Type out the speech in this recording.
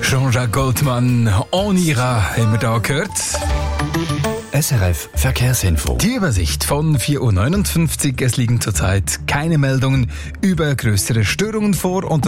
Jean-Jacques Goldmann, On ira, haben wir da gehört. SRF Verkehrsinfo. Die Übersicht von 4.59 Uhr. Es liegen zurzeit keine Meldungen über größere Störungen vor. Und